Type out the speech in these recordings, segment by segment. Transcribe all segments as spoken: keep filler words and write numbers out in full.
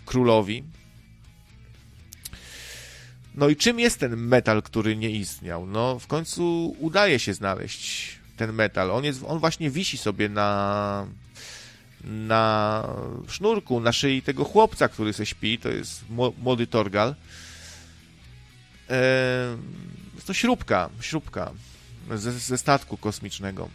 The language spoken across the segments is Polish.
królowi. No i czym jest ten metal, który nie istniał? No w końcu udaje się znaleźć ten metal. On, jest, on właśnie wisi sobie na, na sznurku, na szyi tego chłopca, który se śpi. To jest młody Torgal. Eee, jest to śrubka, śrubka ze, ze statku kosmicznego.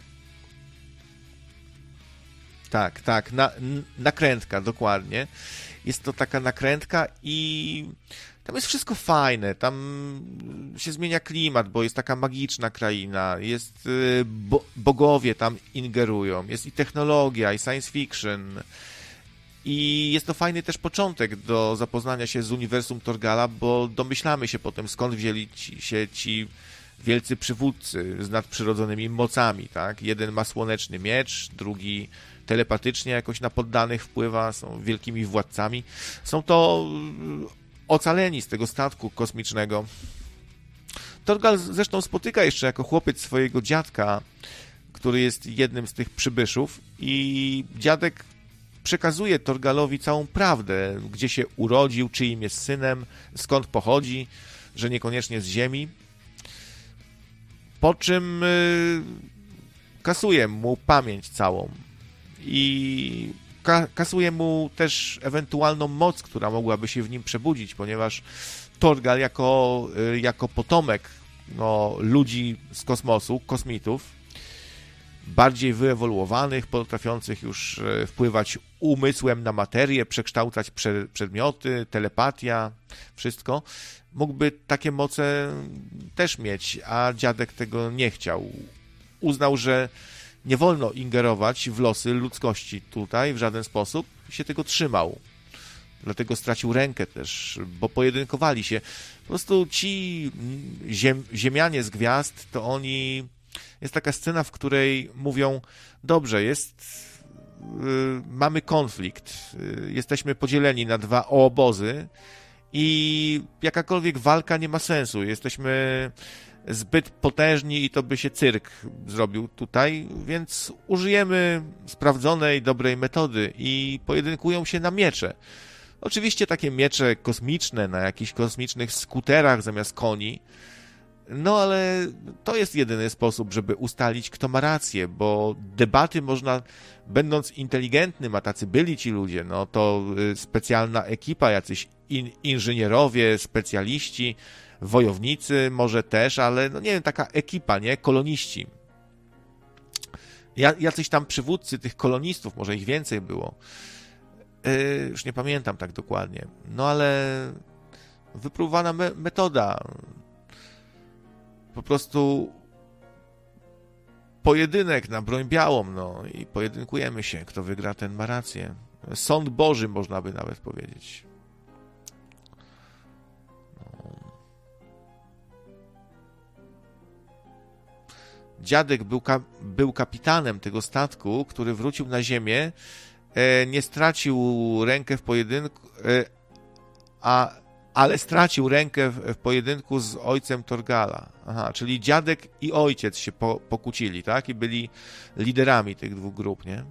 Tak, tak, na, nakrętka, dokładnie. Jest to taka nakrętka i tam jest wszystko fajne, tam się zmienia klimat, bo jest taka magiczna kraina, jest bo, bogowie tam ingerują, jest i technologia, i science fiction. I jest to fajny też początek do zapoznania się z uniwersum Torgala, bo domyślamy się potem, skąd wzięli ci, się ci wielcy przywódcy z nadprzyrodzonymi mocami, tak? Jeden ma słoneczny miecz, drugi telepatycznie jakoś na poddanych wpływa, są wielkimi władcami. Są to ocaleni z tego statku kosmicznego. Torgal zresztą spotyka jeszcze jako chłopiec swojego dziadka, który jest jednym z tych przybyszów i dziadek przekazuje Torgalowi całą prawdę, gdzie się urodził, czyim jest synem, skąd pochodzi, że niekoniecznie z ziemi. Po czym kasuje mu pamięć całą i ka- kasuje mu też ewentualną moc, która mogłaby się w nim przebudzić, ponieważ Torgal jako, jako potomek no, ludzi z kosmosu, kosmitów, bardziej wyewoluowanych, potrafiących już wpływać umysłem na materię, przekształcać prze- przedmioty, telepatia, wszystko, mógłby takie moce też mieć, a dziadek tego nie chciał. Uznał, że nie wolno ingerować w losy ludzkości tutaj w żaden sposób, się tego trzymał. Dlatego stracił rękę też, bo pojedynkowali się. Po prostu ci ziem, ziemianie z gwiazd, to oni... Jest taka scena, w której mówią, dobrze, jest, yy, mamy konflikt, yy, jesteśmy podzieleni na dwa obozy i jakakolwiek walka nie ma sensu, jesteśmy zbyt potężni i to by się cyrk zrobił tutaj, więc użyjemy sprawdzonej, dobrej metody i pojedynkują się na miecze. Oczywiście takie miecze kosmiczne, na jakichś kosmicznych skuterach zamiast koni, no ale to jest jedyny sposób, żeby ustalić, kto ma rację, bo debaty można, będąc inteligentnym, a tacy byli ci ludzie, no to specjalna ekipa, jacyś in, inżynierowie, specjaliści, wojownicy może też, ale no nie wiem, taka ekipa, nie? Koloniści. Ja, jacyś tam przywódcy tych kolonistów, może ich więcej było. Yy, już nie pamiętam tak dokładnie. No ale wypróbowana me- metoda. Po prostu pojedynek na broń białą, no i pojedynkujemy się. Kto wygra, ten ma rację. Sąd Boży, można by nawet powiedzieć. No. Dziadek był, ka- był kapitanem tego statku, który wrócił na ziemię, e, nie stracił rękę w pojedynku, e, a ale stracił rękę w, w pojedynku z ojcem Torgala. Aha, czyli dziadek i ojciec się po, pokłócili, tak? I byli liderami tych dwóch grup, nie?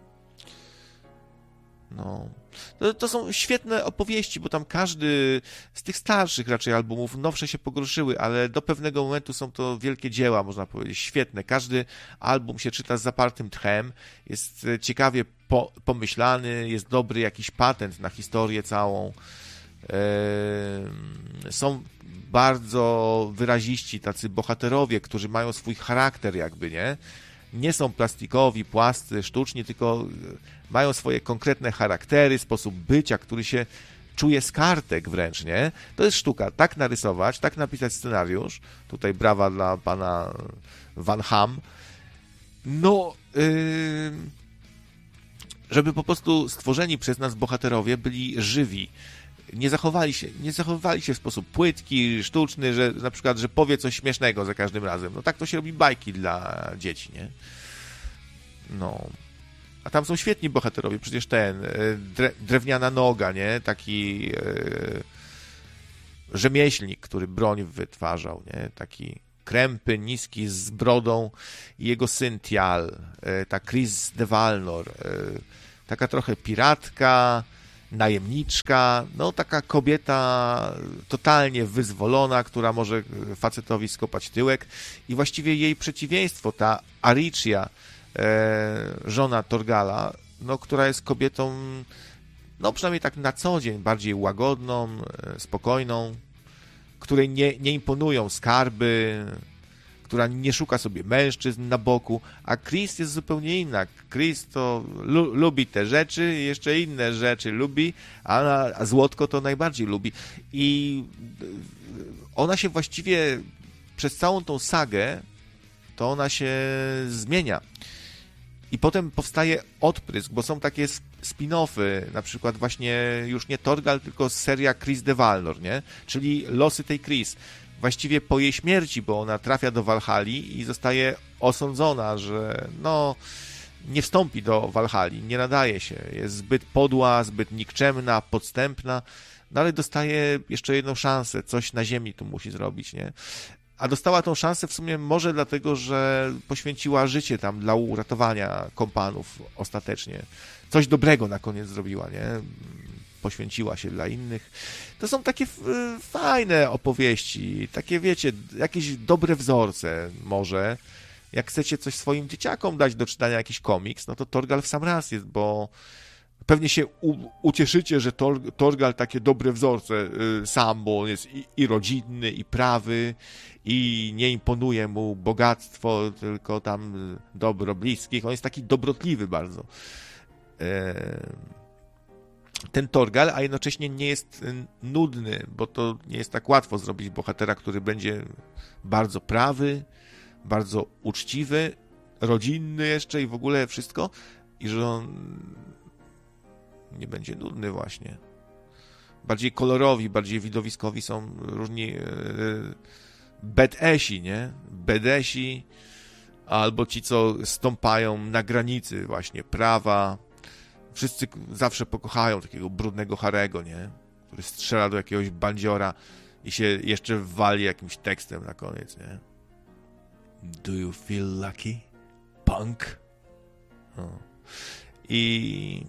No. To, to są świetne opowieści, bo tam każdy z tych starszych raczej albumów, nowsze się pogorszyły, ale do pewnego momentu są to wielkie dzieła, można powiedzieć, świetne. Każdy album się czyta z zapartym tchem, jest ciekawie po, pomyślany, jest dobry jakiś patent na historię całą. Są bardzo wyraziści tacy bohaterowie, którzy mają swój charakter jakby, nie? Nie są plastikowi, płascy, sztuczni, tylko mają swoje konkretne charaktery, sposób bycia, który się czuje z kartek wręcz, nie? To jest sztuka. Tak narysować, tak napisać scenariusz. Tutaj brawa dla pana Van Ham. No, yy, żeby po prostu stworzeni przez nas bohaterowie byli żywi. Nie zachowali się, nie zachowywali się w sposób płytki, sztuczny, że na przykład, że powie coś śmiesznego za każdym razem. No tak to się robi bajki dla dzieci, nie? No. A tam są świetni bohaterowie, przecież ten dre, drewniana noga, nie? Taki e, rzemieślnik, który broń wytwarzał, nie? Taki krępy, niski, z brodą i jego syn Tial, e, ta Chris de Valnor, e, taka trochę piratka, najemniczka, no taka kobieta totalnie wyzwolona, która może facetowi skopać tyłek i właściwie jej przeciwieństwo, ta Aricia, e, żona Torgala, no która jest kobietą, no przynajmniej tak na co dzień, bardziej łagodną, e, spokojną, której nie, nie imponują skarby, która nie szuka sobie mężczyzn na boku, a Chris jest zupełnie inna. Chris to lu- lubi te rzeczy, jeszcze inne rzeczy lubi, a, a złotko to najbardziej lubi. I ona się właściwie przez całą tą sagę, to ona się zmienia. I potem powstaje odprysk, bo są takie spin-offy, na przykład właśnie już nie Torgal, tylko seria Chris de Valnor, nie? Czyli losy tej Chris. Właściwie po jej śmierci, bo ona trafia do Walhalli i zostaje osądzona, że no nie wstąpi do Walhalli, nie nadaje się, jest zbyt podła, zbyt nikczemna, podstępna, no ale dostaje jeszcze jedną szansę, coś na ziemi tu musi zrobić, nie? A dostała tą szansę w sumie może dlatego, że poświęciła życie tam dla uratowania kompanów ostatecznie. Coś dobrego na koniec zrobiła, nie? Poświęciła się dla innych. To są takie fajne opowieści, takie wiecie, jakieś dobre wzorce może. Jak chcecie coś swoim dzieciakom dać do czytania, jakiś komiks, no to Torgal w sam raz jest, bo pewnie się u, ucieszycie, że Tor, Torgal takie dobre wzorce y, sam, bo on jest i, i rodzinny, i prawy, i nie imponuje mu bogactwo, tylko tam dobro bliskich. On jest taki dobrotliwy bardzo. Y, ten Torgal, a jednocześnie nie jest nudny, bo to nie jest tak łatwo zrobić bohatera, który będzie bardzo prawy, bardzo uczciwy, rodzinny jeszcze i w ogóle wszystko, i że on nie będzie nudny właśnie. Bardziej kolorowi, bardziej widowiskowi są różni e, bad-esi, nie? Bad-esi, albo ci, co stąpają na granicy właśnie prawa. Wszyscy zawsze pokochają takiego brudnego Harego, nie? Który strzela do jakiegoś bandziora i się jeszcze wali jakimś tekstem na koniec, nie? Do you feel lucky, punk? No. I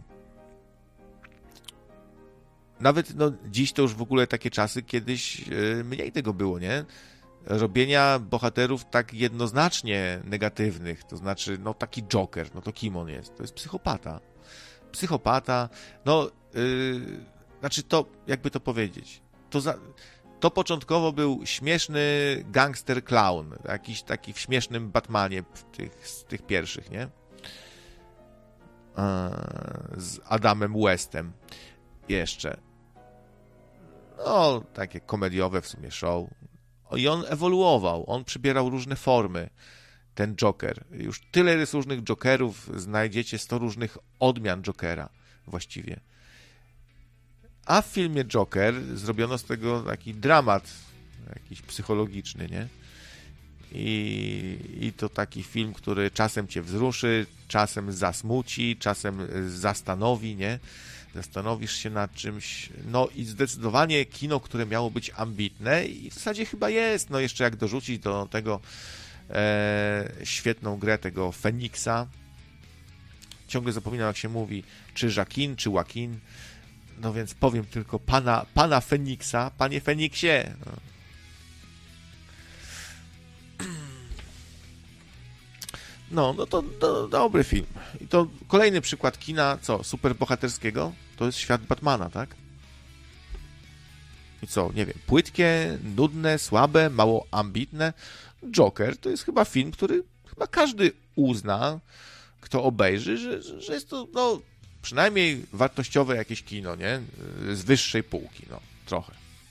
nawet no, dziś to już w ogóle takie czasy, kiedyś yy, mniej tego było, nie? Robienia bohaterów tak jednoznacznie negatywnych, to znaczy, no taki Joker, no to kim on jest? To jest psychopata. Psychopata, no, yy, znaczy to, jakby to powiedzieć, to, za, to początkowo był śmieszny gangster clown, jakiś taki w śmiesznym Batmanie w tych, z tych pierwszych, nie? Z Adamem Westem jeszcze. No, takie komediowe w sumie show. I on ewoluował, on przybierał różne formy, ten Joker. Już tyle jest różnych Jokerów, znajdziecie sto różnych odmian Jokera właściwie. A w filmie Joker zrobiono z tego taki dramat jakiś psychologiczny, nie? I, I to taki film, który czasem cię wzruszy, czasem zasmuci, czasem zastanowi, nie? Zastanowisz się nad czymś. No i zdecydowanie kino, które miało być ambitne i w zasadzie chyba jest, no jeszcze jak dorzucić do tego e, świetną grę tego Feniksa. Ciągle zapominam, jak się mówi, czy Joaquin, czy Joaquin. No więc powiem tylko pana, pana Feniksa, panie Feniksie. No. No, no to, to dobry film. I to kolejny przykład kina, co, superbohaterskiego, to jest świat Batmana, tak? I co, nie wiem, płytkie, nudne, słabe, mało ambitne. Joker to jest chyba film, który chyba każdy uzna, kto obejrzy, że, że jest to, no, przynajmniej wartościowe jakieś kino, nie? Z wyższej półki, no, trochę.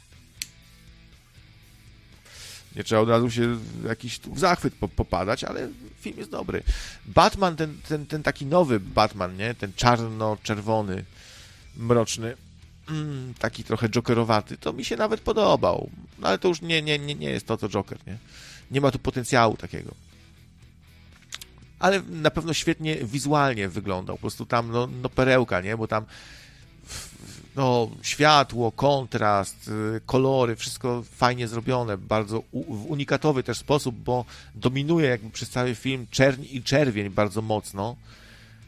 Nie trzeba od razu się w jakiś w zachwyt popadać, ale film jest dobry. Batman, ten, ten, ten taki nowy Batman, nie? Ten czarno-czerwony, mroczny, mm, taki trochę jokerowaty, to mi się nawet podobał. No ale to już nie, nie, nie, nie jest to, co Joker, nie? Nie ma tu potencjału takiego. Ale na pewno świetnie wizualnie wyglądał. Po prostu tam, no, no perełka, nie? Bo tam no, światło, kontrast, kolory, wszystko fajnie zrobione, bardzo u, w unikatowy też sposób, bo dominuje jakby przez cały film czerń i czerwień bardzo mocno.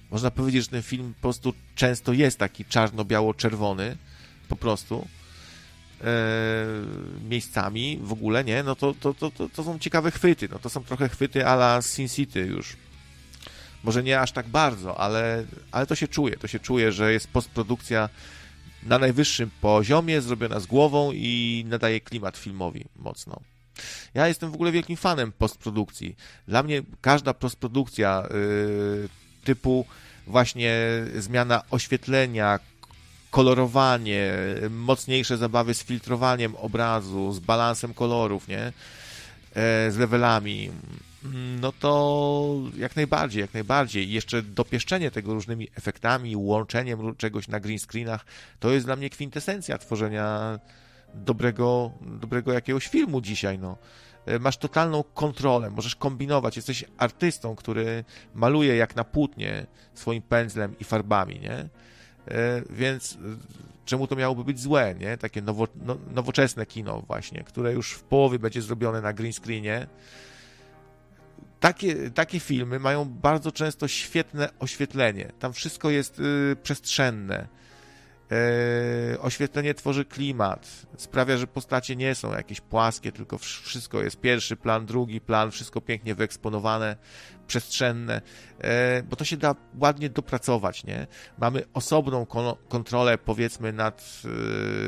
Można powiedzieć, że ten film po prostu często jest taki czarno-biało-czerwony, po prostu, e, miejscami w ogóle, nie? No to, to, to, to, to są ciekawe chwyty, no to są trochę chwyty a la Sin City już. Może nie aż tak bardzo, ale, ale to się czuje, to się czuje, że jest postprodukcja na najwyższym poziomie, zrobiona z głową i nadaje klimat filmowi mocno. Ja jestem w ogóle wielkim fanem postprodukcji. Dla mnie każda postprodukcja yy, typu właśnie zmiana oświetlenia, kolorowanie, mocniejsze zabawy z filtrowaniem obrazu, z balansem kolorów, nie? E, z levelami, no to jak najbardziej, jak najbardziej. I jeszcze dopieszczenie tego różnymi efektami, łączeniem czegoś na green screenach, to jest dla mnie kwintesencja tworzenia dobrego, dobrego jakiegoś filmu dzisiaj, no. Masz totalną kontrolę, możesz kombinować, jesteś artystą, który maluje jak na płótnie swoim pędzlem i farbami, nie? Więc czemu to miałoby być złe, nie? Takie nowo, no, nowoczesne kino właśnie, które już w połowie będzie zrobione na green screenie. Takie, takie filmy mają bardzo często świetne oświetlenie. Tam wszystko jest y, przestrzenne. E, oświetlenie tworzy klimat, sprawia, że postacie nie są jakieś płaskie, tylko wszystko jest pierwszy plan, drugi plan, wszystko pięknie wyeksponowane, przestrzenne, e, bo to się da ładnie dopracować, nie? Mamy osobną kon- kontrolę, powiedzmy, nad e,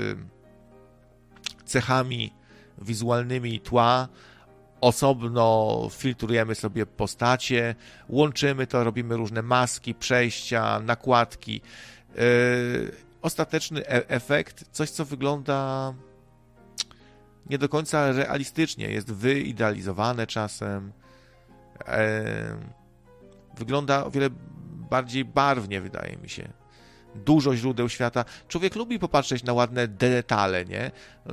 cechami wizualnymi tła, osobno filtrujemy sobie postacie, łączymy to, robimy różne maski, przejścia, nakładki, e, ostateczny e- efekt, coś co wygląda nie do końca realistycznie, jest wyidealizowane czasem, e- wygląda o wiele bardziej barwnie, wydaje mi się. Dużo źródeł świata. Człowiek lubi popatrzeć na ładne detale, nie?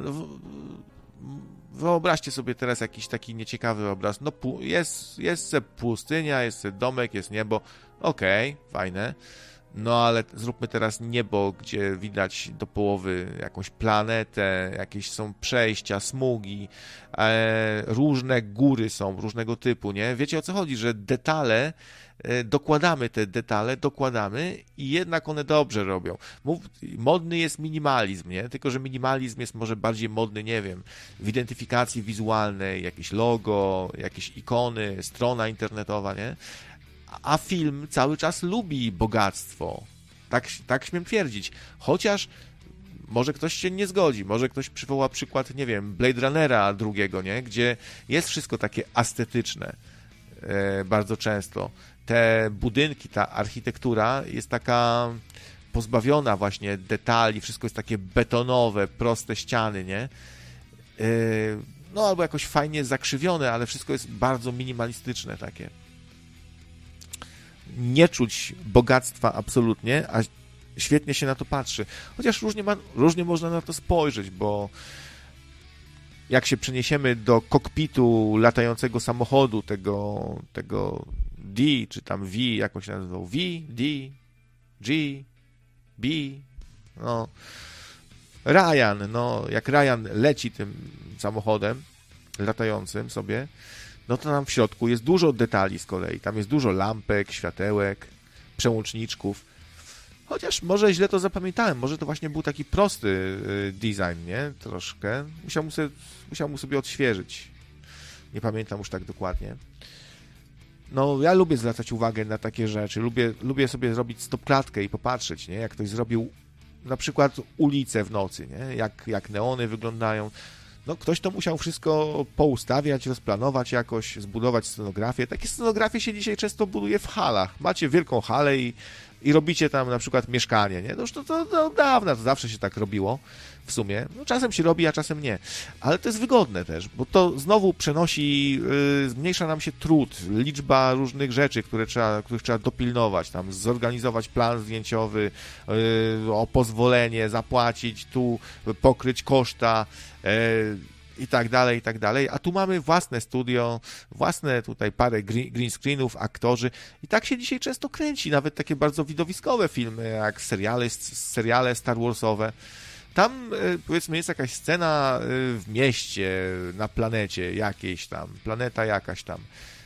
Wyobraźcie sobie teraz jakiś taki nieciekawy obraz. No jest, jest se pustynia, jest se domek, jest niebo. Okej, okay, fajne. No ale zróbmy teraz niebo, gdzie widać do połowy jakąś planetę, jakieś są przejścia, smugi, e, różne góry są, różnego typu, nie? Wiecie o co chodzi, że detale, e, dokładamy te detale, dokładamy i jednak one dobrze robią. Mów, modny jest minimalizm, nie? Tylko że minimalizm jest może bardziej modny, nie wiem, w identyfikacji wizualnej, jakieś logo, jakieś ikony, strona internetowa, nie? A film cały czas lubi bogactwo. Tak, tak śmiem twierdzić. Chociaż może ktoś się nie zgodzi, może ktoś przywoła przykład, nie wiem, Blade Runnera drugiego, nie? Gdzie jest wszystko takie estetyczne e, bardzo często. Te budynki, ta architektura jest taka pozbawiona właśnie detali, wszystko jest takie betonowe, proste ściany, nie? E, no albo jakoś fajnie zakrzywione, ale wszystko jest bardzo minimalistyczne takie. Nie czuć bogactwa absolutnie, a świetnie się na to patrzy. Chociaż różnie, ma, różnie można na to spojrzeć, bo jak się przeniesiemy do kokpitu latającego samochodu, tego, tego D, czy tam V, jak on się nazywał? V, D, G, B, no. Ryan, no, jak Ryan leci tym samochodem latającym sobie, no to tam w środku jest dużo detali z kolei. Tam jest dużo lampek, światełek, przełączniczków. Chociaż może źle to zapamiętałem. Może to właśnie był taki prosty design, nie? Troszkę. Musiał mu sobie, musiał mu sobie odświeżyć. Nie pamiętam już tak dokładnie. No, ja lubię zwracać uwagę na takie rzeczy. Lubię, lubię sobie zrobić stopklatkę i popatrzeć, nie? Jak ktoś zrobił na przykład ulice w nocy, nie? Jak, jak neony wyglądają. No, ktoś to musiał wszystko poustawiać, rozplanować jakoś, zbudować scenografię. Takie scenografie się dzisiaj często buduje w halach. Macie wielką halę i, i robicie tam na przykład mieszkanie, nie? No już to, to, to od dawna, to zawsze się tak robiło w sumie. No, czasem się robi, a czasem nie. Ale to jest wygodne też, bo to znowu przenosi, yy, zmniejsza nam się trud, liczba różnych rzeczy, które trzeba, których trzeba dopilnować, tam zorganizować plan zdjęciowy, yy, o pozwolenie, zapłacić, tu pokryć koszta, yy, i tak dalej, i tak dalej, a tu mamy własne studio, własne tutaj parę green screenów, aktorzy i tak się dzisiaj często kręci, nawet takie bardzo widowiskowe filmy, jak seriale, seriale Star Warsowe. Tam, powiedzmy, jest jakaś scena w mieście, na planecie jakiejś tam, planeta jakaś tam.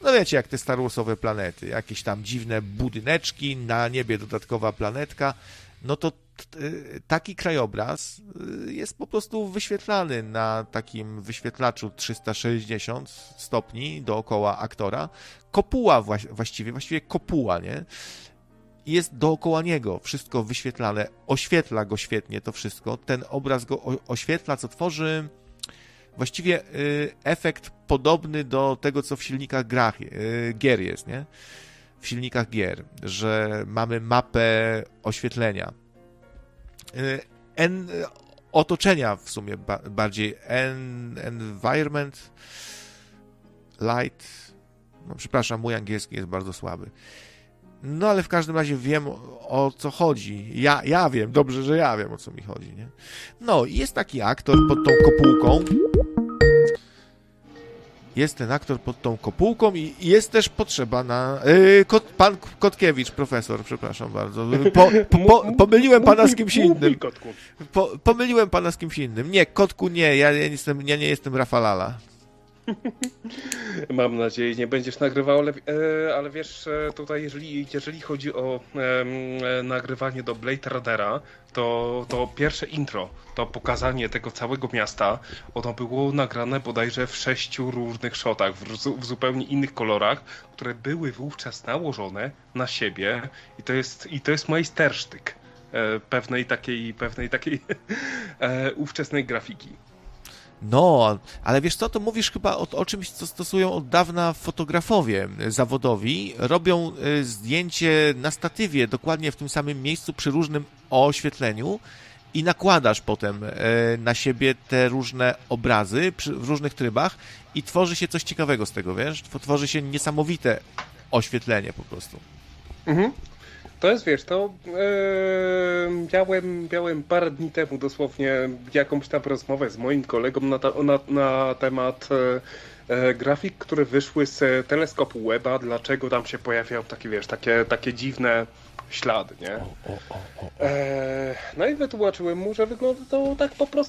no wiecie, jak te Star Warsowe planety, jakieś tam dziwne budyneczki, na niebie dodatkowa planetka, no to taki krajobraz jest po prostu wyświetlany na takim wyświetlaczu trzysta sześćdziesiąt stopni dookoła aktora. Kopuła właściwie, właściwie kopuła, nie? Jest dookoła niego wszystko wyświetlane, oświetla go świetnie to wszystko, ten obraz go oświetla, co tworzy właściwie efekt podobny do tego, co w silnikach grach, gier jest, nie? W silnikach gier, że mamy mapę oświetlenia, en, otoczenia w sumie ba, bardziej, en, environment, light, no przepraszam, mój angielski jest bardzo słaby. No ale w każdym razie wiem, o co chodzi. Ja, ja wiem, dobrze, że ja wiem, o co mi chodzi, nie? No i jest taki aktor pod tą kopułką. Jest ten aktor pod tą kopułką i jest też potrzeba na... Yy, kot, pan Kotkiewicz, profesor, przepraszam bardzo. Po, po, po, pomyliłem pana z kimś innym. Po, pomyliłem pana z kimś innym. Nie, Kotku nie, ja nie jestem, ja nie jestem Rafalala. Mam nadzieję, nie będziesz nagrywał, ale, e, ale wiesz, tutaj jeżeli, jeżeli chodzi o e, nagrywanie do Blade Runnera, to, to pierwsze intro, to pokazanie tego całego miasta, ono było nagrane bodajże w sześciu różnych shotach, w, w zupełnie innych kolorach, które były wówczas nałożone na siebie i to jest, i to jest majstersztyk e, pewnej takiej, pewnej takiej e, ówczesnej grafiki. No, ale wiesz co, to mówisz chyba o, o czymś, co stosują od dawna fotografowie zawodowi. Robią zdjęcie na statywie, dokładnie w tym samym miejscu, przy różnym oświetleniu i nakładasz potem na siebie te różne obrazy w różnych trybach i tworzy się coś ciekawego z tego, wiesz? Tworzy się niesamowite oświetlenie po prostu. Mhm. To jest, wiesz, to yy, miałem, miałem parę dni temu dosłownie jakąś tam rozmowę z moim kolegą na, ta, na, na temat yy, grafik, które wyszły z teleskopu Webba, dlaczego tam się pojawiają takie, wiesz, takie, takie dziwne ślady, nie? O, o, o, o. E, no i wytłumaczyłem mu, że wygląda to tak po prostu